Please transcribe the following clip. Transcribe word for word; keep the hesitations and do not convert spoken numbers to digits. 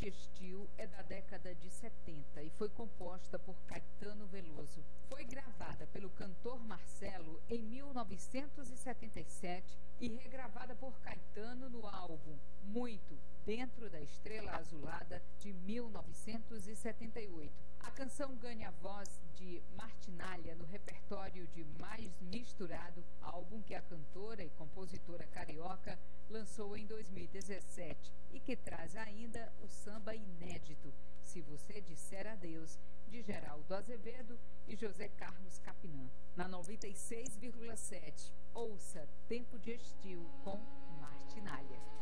de Estil é da década de setenta e foi composta por Caetano Veloso. Foi gravada pelo cantor Marcelo em mil novecentos e setenta e sete e regravada por Caetano no álbum Muito, Dentro da Estrela Azulada, de mil novecentos e setenta e oito. A canção ganha a voz de Martinália no repertório de Mais Misturado, álbum que a cantora e compositora carioca lançou em dois mil e dezessete e que traz ainda o samba inédito Se Você Disser Adeus, de Geraldo Azevedo e José Carlos Capinã. Na noventa e seis vírgula sete, ouça Tempo de Estil com Martinália.